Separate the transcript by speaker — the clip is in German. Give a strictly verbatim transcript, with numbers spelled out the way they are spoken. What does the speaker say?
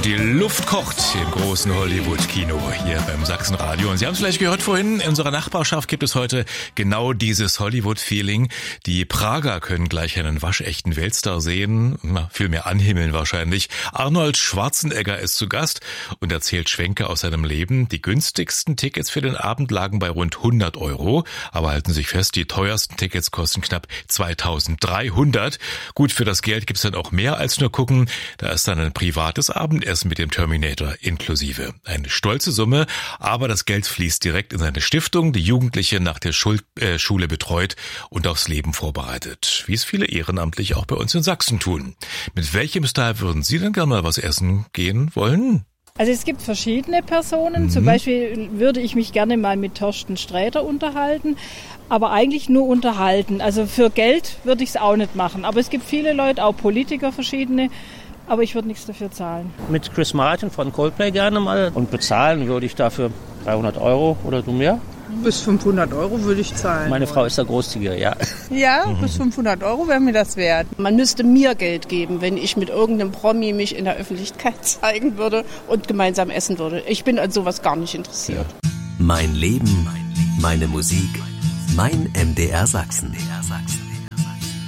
Speaker 1: Und die Luft kocht im großen Hollywood-Kino hier beim Sachsenradio. Und Sie haben es vielleicht gehört vorhin, in unserer Nachbarschaft gibt es heute genau dieses Hollywood-Feeling. Die Prager können gleich einen waschechten Weltstar sehen, na, viel mehr anhimmeln wahrscheinlich. Arnold Schwarzenegger ist zu Gast und erzählt Schwenke aus seinem Leben. Die günstigsten Tickets für den Abend lagen bei rund hundert Euro. Aber halten Sie sich fest, die teuersten Tickets kosten knapp zweitausenddreihundert. Gut, für das Geld gibt's dann auch mehr als nur gucken. Da ist dann ein privates Abendessen mit dem Terminator inklusive. Eine stolze Summe, aber das Geld fließt direkt in seine Stiftung, die Jugendliche nach der Schul- äh, Schule betreut und aufs Leben vorbereitet. Wie es viele ehrenamtlich auch bei uns in Sachsen tun. Mit welchem Style würden Sie denn gerne mal was essen gehen wollen?
Speaker 2: Also es gibt verschiedene Personen. Mhm. Zum Beispiel würde ich mich gerne mal mit Thorsten Sträter unterhalten, aber eigentlich nur unterhalten. Also für Geld würde ich es auch nicht machen. Aber es gibt viele Leute, auch Politiker verschiedene, aber ich würde nichts dafür zahlen.
Speaker 3: Mit Chris Martin von Coldplay gerne mal. Und bezahlen würde ich dafür dreihundert Euro oder du mehr?
Speaker 4: Bis fünfhundert Euro würde ich zahlen.
Speaker 3: Meine Frau ist da großzügiger, ja.
Speaker 4: Ja, bis fünfhundert Euro wäre mir das wert.
Speaker 5: Man müsste mir Geld geben, wenn ich mit irgendeinem Promi mich in der Öffentlichkeit zeigen würde und gemeinsam essen würde. Ich bin an sowas gar nicht interessiert.
Speaker 6: Mein Leben, meine Musik, mein M D R Sachsen.